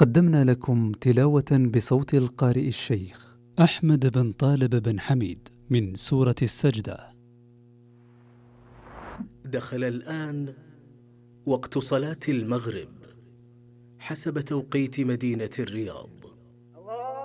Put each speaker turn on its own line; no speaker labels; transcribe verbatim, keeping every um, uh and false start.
قدمنا لكم تلاوة بصوت القارئ الشيخ أحمد بن طالب بن حميد من سورة السجدة.
دخل الآن وقت صلاة المغرب حسب توقيت مدينة الرياض.